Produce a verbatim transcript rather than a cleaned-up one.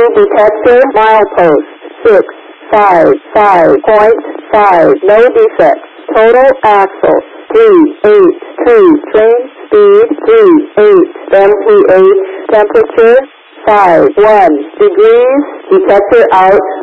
detector, milepost, six, five, five point five, no defects. Total axle, three, eight, two, train speed, three, eight, M P H, temperature, five, one degrees, detector out,